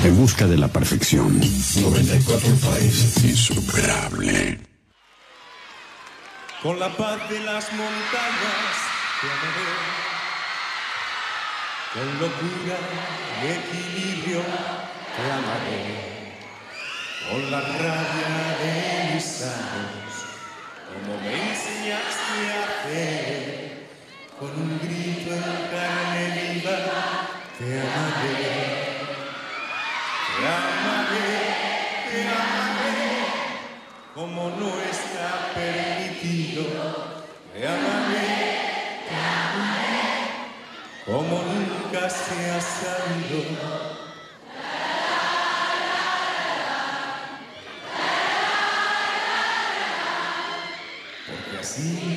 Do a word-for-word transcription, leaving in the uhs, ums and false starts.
en busca de la perfección. noventa y cuatro País, insuperable. Con la paz de las montañas te amaré, con locura y equilibrio te amaré, con la rabia de mis años, como me enseñaste a hacer, con un grito en carne viva te amaré, te amaré, te amaré, como no está permitido, te amaré, te amaré, como nunca se ha sabido. Porque así